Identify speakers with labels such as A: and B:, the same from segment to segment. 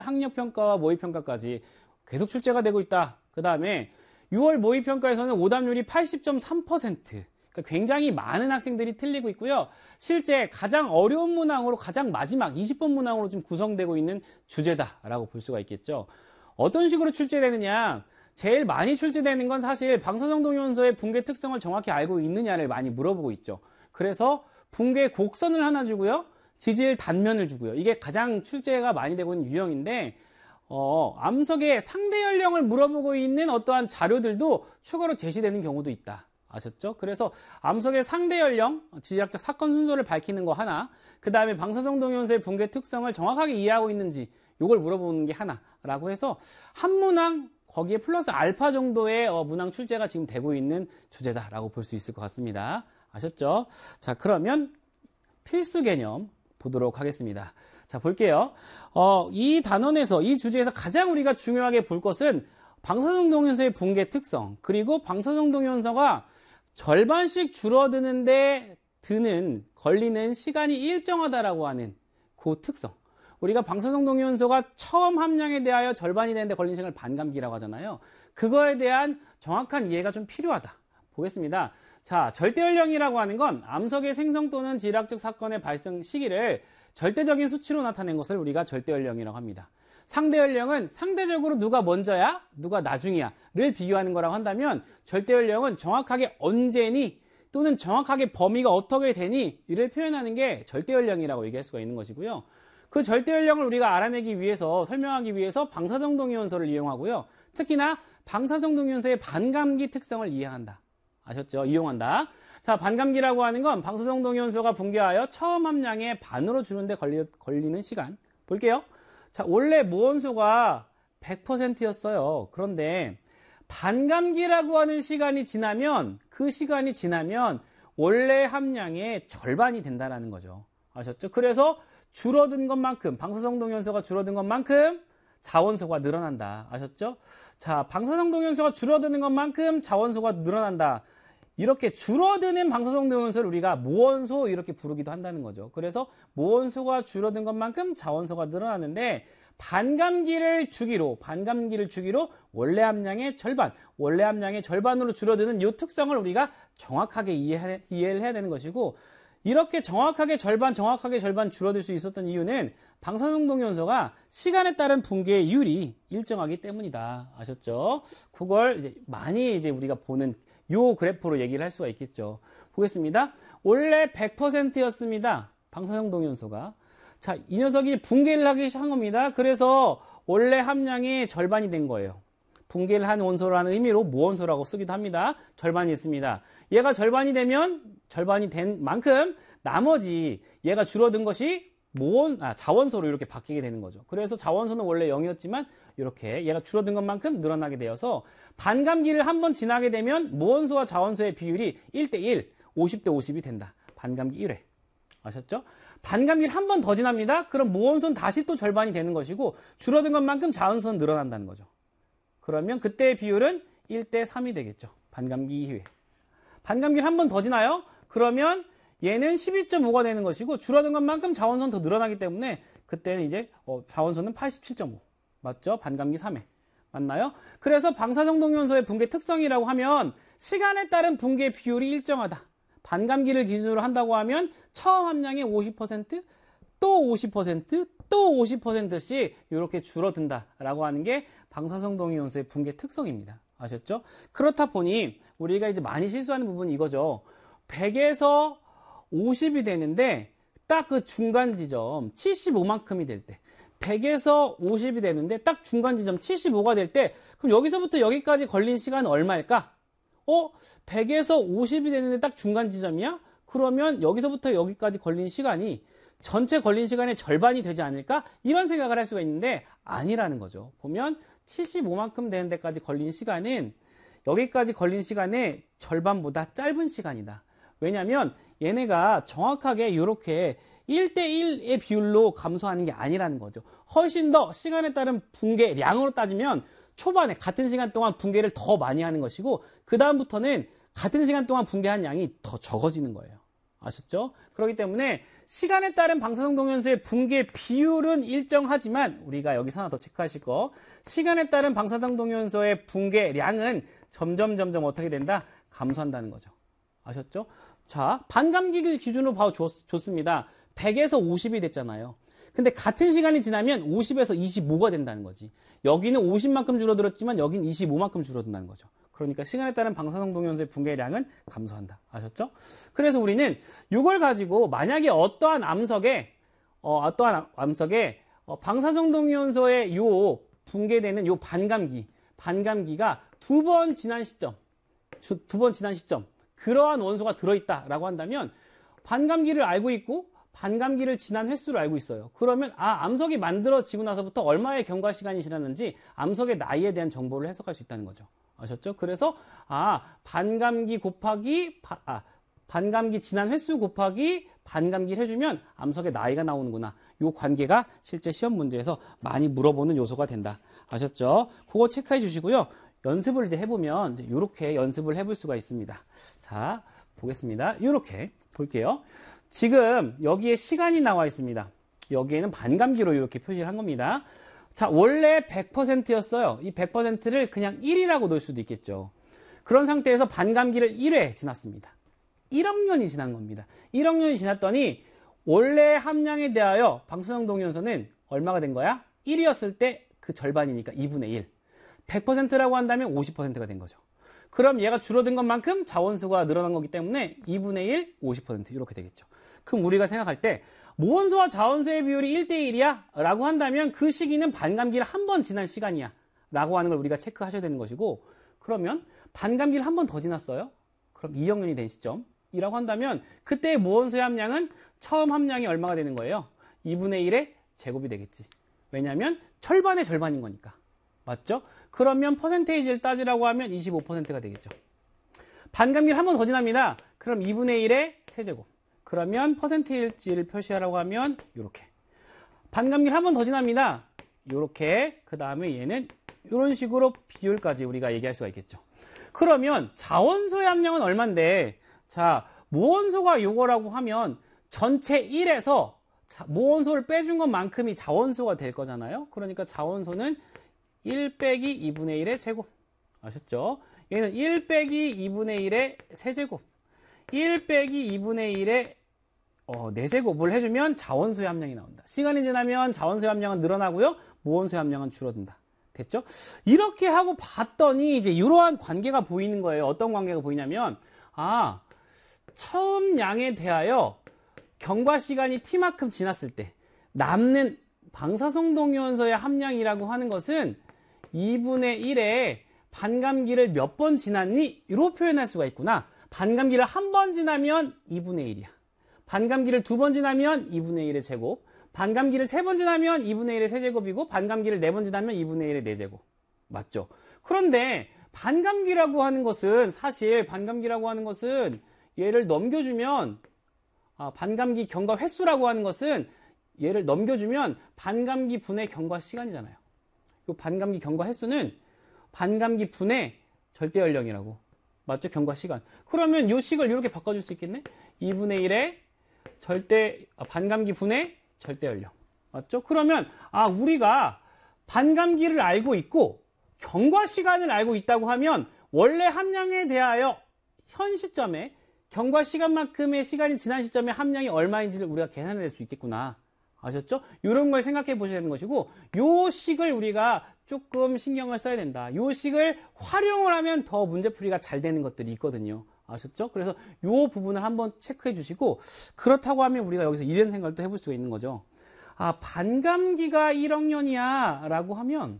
A: 학력평가와 모의평가까지 계속 출제가 되고 있다. 그 다음에 6월 모의평가에서는 오답률이 80.3%. 그러니까 굉장히 많은 학생들이 틀리고 있고요. 실제 가장 어려운 문항으로 가장 마지막 20번 문항으로 좀 구성되고 있는 주제다라고 볼 수가 있겠죠. 어떤 식으로 출제되느냐? 제일 많이 출제되는 건 사실 방사성동위원소의 붕괴 특성을 정확히 알고 있느냐를 많이 물어보고 있죠. 그래서 붕괴 곡선을 하나 주고요. 지질 단면을 주고요. 이게 가장 출제가 많이 되고 있는 유형인데 암석의 상대 연령을 물어보고 있는 어떠한 자료들도 추가로 제시되는 경우도 있다. 아셨죠? 그래서 암석의 상대 연령, 지질학적 사건 순서를 밝히는 거 하나, 그 다음에 방사성동위원소의 붕괴 특성을 정확하게 이해하고 있는지 이걸 물어보는 게 하나라고 해서 한 문항 거기에 플러스 알파 정도의 문항 출제가 지금 되고 있는 주제다라고 볼 수 있을 것 같습니다. 아셨죠? 자, 그러면 필수 개념 보도록 하겠습니다. 자, 볼게요. 이 단원에서, 이 주제에서 가장 우리가 중요하게 볼 것은 방사성동위원소의 붕괴 특성, 그리고 방사성동위원소가 절반씩 줄어드는데 걸리는 시간이 일정하다라고 하는 그 특성. 우리가 방사성동위원소가 처음 함량에 대하여 절반이 되는데 걸리는 시간을 반감기라고 하잖아요. 그거에 대한 정확한 이해가 좀 필요하다. 보겠습니다. 자, 절대연령이라고 하는 건 암석의 생성 또는 지질학적 사건의 발생 시기를 절대적인 수치로 나타낸 것을 우리가 절대연령이라고 합니다. 상대연령은 상대적으로 누가 먼저야, 누가 나중이야를 비교하는 거라고 한다면 절대연령은 정확하게 언제니 또는 정확하게 범위가 어떻게 되니 이를 표현하는 게 절대연령이라고 얘기할 수가 있는 것이고요. 그 절대연령을 우리가 알아내기 위해서, 설명하기 위해서 방사성동위원소를 이용하고요. 특히나 방사성동위원소의 반감기 특성을 이해한다. 아셨죠? 이용한다. 자, 반감기라고 하는 건 방사성동위원소가 붕괴하여 처음 함량의 반으로 줄는데 걸리는 시간. 볼게요. 자, 원래 무원소가 100%였어요. 그런데 반감기라고 하는 시간이 지나면, 그 시간이 지나면 원래 함량의 절반이 된다는 거죠. 아셨죠? 그래서 줄어든 것만큼, 방사성동위원소가 줄어든 것만큼 자원소가 늘어난다. 아셨죠? 자, 방사성동위원소가 줄어드는 것만큼 자원소가 늘어난다. 이렇게 줄어드는 방사성동위원소를 우리가 모원소 이렇게 부르기도 한다는 거죠. 그래서 모원소가 줄어든 것만큼 자원소가 늘어나는데 반감기를 주기로 원래 함량의 절반으로 줄어드는 이 특성을 우리가 정확하게 이해를 해야 되는 것이고, 이렇게 정확하게 절반 줄어들 수 있었던 이유는 방사성동위원소가 시간에 따른 붕괴율이 일정하기 때문이다. 아셨죠? 그걸 이제 많이 우리가 보는 요 그래프로 얘기를 할 수가 있겠죠. 보겠습니다. 원래 100%였습니다. 방사성동위원소가. 자, 이 녀석이 붕괴를 하기 시작한 겁니다. 그래서 원래 함량의 절반이 된 거예요. 붕괴를 한 원소라는 의미로 무원소라고 쓰기도 합니다. 절반이 있습니다. 얘가 절반이 된 만큼 나머지 얘가 줄어든 것이 자원소로 이렇게 바뀌게 되는 거죠. 그래서 자원소는 원래 0이었지만 이렇게 얘가 줄어든 것만큼 늘어나게 되어서 반감기를 한번 지나게 되면 무원소와 자원소의 비율이 1대1, 50대 50이 된다. 반감기 1회. 아셨죠? 반감기를 한 번 더 지납니다. 그럼 무원소는 다시 또 절반이 되는 것이고 줄어든 것만큼 자원소는 늘어난다는 거죠. 그러면 그때의 비율은 1대 3이 되겠죠. 반감기 이후에. 반감기를 한 번 더 지나요? 그러면 얘는 12.5가 되는 것이고 줄어든 것만큼 자원소는 더 늘어나기 때문에 그때는 이제 자원소는 87.5. 맞죠? 반감기 3회. 맞나요? 그래서 방사성동위원소의 붕괴 특성이라고 하면 시간에 따른 붕괴 비율이 일정하다. 반감기를 기준으로 한다고 하면 처음 함량의 50%, 또 50%, 또 50%씩 이렇게 줄어든다라고 하는 게 방사성동위원소의 붕괴 특성입니다. 아셨죠? 그렇다 보니 우리가 이제 많이 실수하는 부분이 이거죠. 100에서 50이 되는데 딱 그 중간 지점 75만큼이 될 때, 100에서 50이 되는데 딱 중간 지점 75가 될 때, 그럼 여기서부터 여기까지 걸린 시간은 얼마일까? 100에서 50이 되는데 딱 중간 지점이야? 그러면 여기서부터 여기까지 걸린 시간이 전체 걸린 시간의 절반이 되지 않을까? 이런 생각을 할 수가 있는데 아니라는 거죠. 보면 75만큼 되는 데까지 걸린 시간은 여기까지 걸린 시간의 절반보다 짧은 시간이다. 왜냐하면 얘네가 정확하게 이렇게 1대1의 비율로 감소하는 게 아니라는 거죠. 훨씬 더 시간에 따른 붕괴량으로 따지면 초반에 같은 시간 동안 붕괴를 더 많이 하는 것이고 그 다음부터는 같은 시간 동안 붕괴한 양이 더 적어지는 거예요. 아셨죠? 그렇기 때문에 시간에 따른 방사성 동위원소의 붕괴 비율은 일정하지만 우리가 여기서 하나 더 체크하실 거, 시간에 따른 방사성 동위원소의 붕괴량은 점점 어떻게 된다? 감소한다는 거죠. 아셨죠? 자, 반감기를 기준으로 봐도 좋습니다. 100에서 50이 됐잖아요. 근데 같은 시간이 지나면 50에서 25가 된다는 거지. 여기는 50만큼 줄어들었지만 여긴 25만큼 줄어든다는 거죠. 그러니까 시간에 따른 방사성 동위원소의 붕괴량은 감소한다. 아셨죠? 그래서 우리는 이걸 가지고 만약에 어떠한 암석에 방사성 동위원소의 요 붕괴되는 요 반감기가 두 번 지난 시점 그러한 원소가 들어있다라고 한다면 반감기를 알고 있고 반감기를 지난 횟수를 알고 있어요. 그러면 암석이 만들어지고 나서부터 얼마의 경과 시간이 지났는지 암석의 나이에 대한 정보를 해석할 수 있다는 거죠. 아셨죠? 그래서 반감기 지난 횟수 곱하기 반감기를 해주면 암석의 나이가 나오는구나. 이 관계가 실제 시험 문제에서 많이 물어보는 요소가 된다. 아셨죠? 그거 체크해 주시고요. 연습을 이제 해보면 이렇게 연습을 해볼 수가 있습니다. 자, 보겠습니다. 이렇게 볼게요. 지금 여기에 시간이 나와 있습니다. 여기에는 반감기로 이렇게 표시를 한 겁니다. 자, 원래 100%였어요. 이 100%를 그냥 1이라고 놓을 수도 있겠죠. 그런 상태에서 반감기를 1회 지났습니다. 1억 년이 지난 겁니다. 1억 년이 지났더니 원래 함량에 대하여 방사성 동위원소는 얼마가 된 거야? 1이었을 때 그 절반이니까 2분의 1. 100%라고 한다면 50%가 된 거죠. 그럼 얘가 줄어든 것만큼 자원수가 늘어난 거기 때문에 2분의 1, 50% 이렇게 되겠죠. 그럼 우리가 생각할 때 모원수와 자원수의 비율이 1대1이야 라고 한다면 그 시기는 반감기를 한 번 지난 시간이야 라고 하는 걸 우리가 체크하셔야 되는 것이고, 그러면 반감기를 한 번 더 지났어요. 그럼 2억 년이 된 시점이라고 한다면 그때의 모원수의 함량은 처음 함량이 얼마가 되는 거예요? 2분의 1의 제곱이 되겠지. 왜냐하면 절반의 절반인 거니까. 맞죠? 그러면 퍼센테이지를 따지라고 하면 25%가 되겠죠. 반감기를 한 번 더 지납니다. 그럼 2분의 1의 세제곱. 그러면 퍼센테이지를 표시하라고 하면 이렇게. 반감기를 한 번 더 지납니다. 이렇게. 그 다음에 얘는 이런 식으로 비율까지 우리가 얘기할 수가 있겠죠. 그러면 자원소의 함량은 얼만데, 자, 모원소가 요거라고 하면 전체 1에서 모원소를 빼준 것만큼이 자원소가 될 거잖아요. 그러니까 자원소는 1 빼기 2분의 1의 제곱. 아셨죠? 얘는 1 빼기 2분의 1의 세제곱. 1 빼기 2분의 1의 4제곱을 해주면 자원소의 함량이 나온다. 시간이 지나면 자원소의 함량은 늘어나고요. 모원소의 함량은 줄어든다. 됐죠? 이렇게 하고 봤더니 이제 이러한 관계가 보이는 거예요. 어떤 관계가 보이냐면, 처음 양에 대하여 경과 시간이 t만큼 지났을 때 남는 방사성 동위원소의 함량이라고 하는 것은 2분의 1에 반감기를 몇 번 지났니? 이로 표현할 수가 있구나. 반감기를 한 번 지나면 2분의 1이야. 반감기를 두 번 지나면 2분의 1의 제곱. 반감기를 세 번 지나면 2분의 1의 세제곱이고, 반감기를 네 번 지나면 2분의 1의 4제곱. 맞죠? 그런데 반감기라고 하는 것은, 사실 반감기라고 하는 것은 얘를 넘겨주면, 반감기 경과 횟수라고 하는 것은 얘를 넘겨주면 반감기 분의 경과 시간이잖아요. 이 반감기 경과 횟수는 반감기 분의 절대 연령이라고. 맞죠? 경과 시간. 그러면 이 식을 이렇게 바꿔줄 수 있겠네? 2분의 1의 반감기 분의 절대 연령. 맞죠? 그러면 우리가 반감기를 알고 있고 경과 시간을 알고 있다고 하면 원래 함량에 대하여 현 시점에 경과 시간만큼의 시간이 지난 시점에 함량이 얼마인지를 우리가 계산해낼 수 있겠구나. 아셨죠? 이런 걸 생각해 보셔야 되는 것이고, 요 식을 우리가 조금 신경을 써야 된다. 요 식을 활용을 하면 더 문제풀이가 잘 되는 것들이 있거든요. 아셨죠? 그래서 요 부분을 한번 체크해 주시고, 그렇다고 하면 우리가 여기서 이런 생각도 해볼 수가 있는 거죠. 반감기가 1억 년이야 라고 하면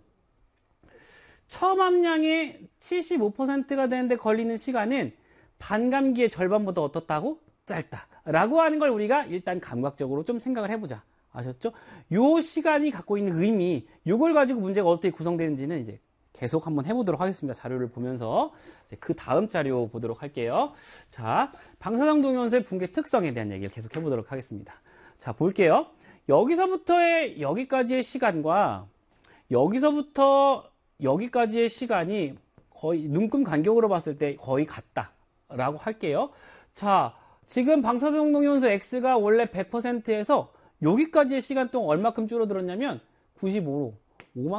A: 처음 함량의 75%가 되는데 걸리는 시간은 반감기의 절반보다 어떻다고? 짧다 라고 하는 걸 우리가 일단 감각적으로 좀 생각을 해보자. 아셨죠? 요 시간이 갖고 있는 의미, 요걸 가지고 문제가 어떻게 구성되는지는 이제 계속 한번 해보도록 하겠습니다. 자료를 보면서 그 다음 자료 보도록 할게요. 자, 방사성 동위원소의 붕괴 특성에 대한 얘기를 계속 해보도록 하겠습니다. 자, 볼게요. 여기서부터의 여기까지의 시간과 여기서부터 여기까지의 시간이 거의 눈금 간격으로 봤을 때 거의 같다라고 할게요. 자, 지금 방사성동요인수 X가 원래 100%에서 여기까지의 시간 동안 얼마큼 줄어들었냐면 95로